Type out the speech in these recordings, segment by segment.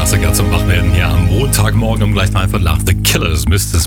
Klassiker zum Wachwerden hier am Montagmorgen um gleich 3:08. The Killers, Mrs.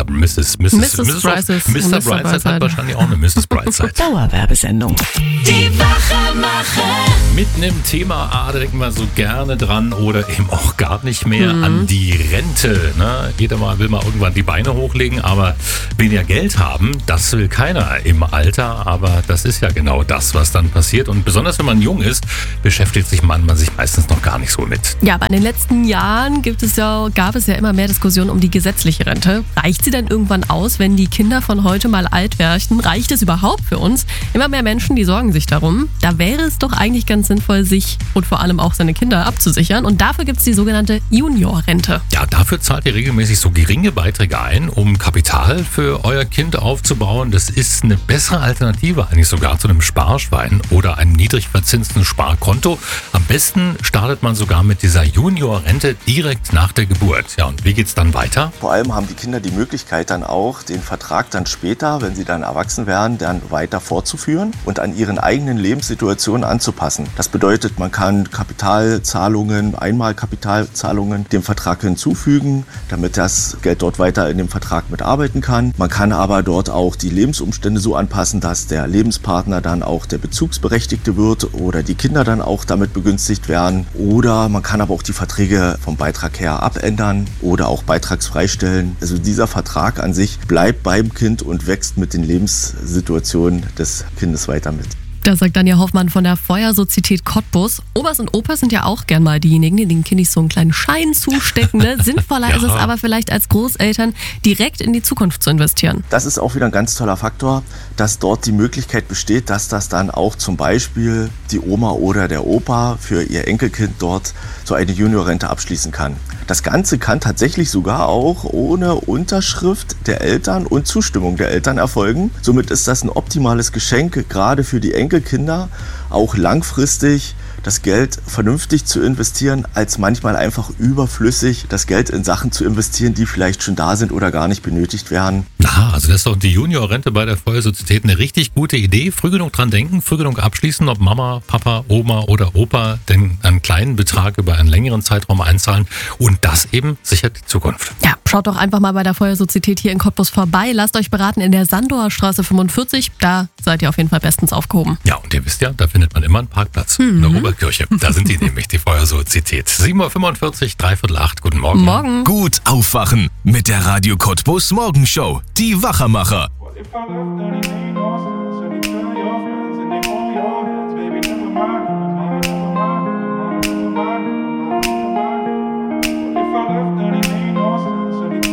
Brightside hat wahrscheinlich auch eine Mrs. Brightside. Dauerwerbesendung. Die Wachemacher. Mitten im Thema, da denken wir so gerne dran oder eben auch gar nicht mehr an die Rente. Ne? Jeder will mal irgendwann die Beine hochlegen, aber weniger Geld haben, das will keiner im Alter. Aber das ist ja genau das, was dann passiert. Und besonders wenn man jung ist, beschäftigt sich man sich meistens noch gar nicht so mit. Ja, aber in den letzten Jahren gab es ja immer mehr Diskussionen um die gesetzliche Rente. Reicht sie denn irgendwann aus, wenn die Kinder von heute mal alt werden? Reicht es überhaupt für uns? Immer mehr Menschen, die sorgen sich darum. Da wäre es doch eigentlich ganz sinnvoll, sich und vor allem auch seine Kinder abzusichern. Und dafür gibt es die sogenannte Juniorrente. Ja, dafür zahlt ihr regelmäßig so geringe Beiträge ein, um Kapital für euer Kind aufzubauen. Das ist eine bessere Alternative eigentlich sogar zu einem Sparschwein oder einem niedrig verzinsten Sparkonto. Am besten startet man sogar mit dieser Juniorrente direkt nach der Geburt. Ja, und wie geht's dann weiter? Vor allem haben die Kinder die Möglichkeit dann auch, den Vertrag dann später, wenn sie dann erwachsen werden, dann weiter fortzuführen und an ihren eigenen Lebenssituationen anzupassen. Das bedeutet, man kann Einmalkapitalzahlungen dem Vertrag hinzufügen, damit das Geld dort weiter in dem Vertrag mitarbeiten kann. Man kann aber dort auch die Lebensumstände so anpassen, dass der Lebenspartner dann auch der Bezugsberechtigte wird oder die Kinder dann auch damit begünstigt werden. Oder man kann aber auch die Verträge vom Beitrag her abändern oder auch beitragsfrei stellen. Also dieser Vertrag an sich bleibt beim Kind und wächst mit den Lebenssituationen des Kindes weiter mit. Das sagt Anja Hoffmann von der Feuersozietät Cottbus. Opas und Opas sind ja auch gern mal diejenigen, die den Kindern so einen kleinen Schein zustecken. Ne? Sinnvoller ist es aber vielleicht als Großeltern direkt in die Zukunft zu investieren. Das ist auch wieder ein ganz toller Faktor, dass dort die Möglichkeit besteht, dass das dann auch zum Beispiel die Oma oder der Opa für ihr Enkelkind dort so eine Juniorrente abschließen kann. Das Ganze kann tatsächlich sogar auch ohne Unterschrift der Eltern und Zustimmung der Eltern erfolgen. Somit ist das ein optimales Geschenk, gerade für die Enkelkinder, auch langfristig das Geld vernünftig zu investieren, als manchmal einfach überflüssig das Geld in Sachen zu investieren, die vielleicht schon da sind oder gar nicht benötigt werden. Also das ist doch die Juniorrente bei der Feuersozietät eine richtig gute Idee. Früh genug dran denken, früh genug abschließen, ob Mama, Papa, Oma oder Opa denn einen kleinen Betrag über einen längeren Zeitraum einzahlen und das eben sichert die Zukunft. Ja, schaut doch einfach mal bei der Feuersozietät hier in Cottbus vorbei. Lasst euch beraten in der Sandower Straße 45. Da seid ihr auf jeden Fall bestens aufgehoben. Ja, und ihr wisst ja, da findet man immer einen Parkplatz in der Oberkirche. Da sind die nämlich, die Feuersozietät. 7:45 Uhr, 7:45, guten Morgen. Morgen. Gut aufwachen mit der Radio Cottbus Morgenshow. Die Wachemacher. What if I left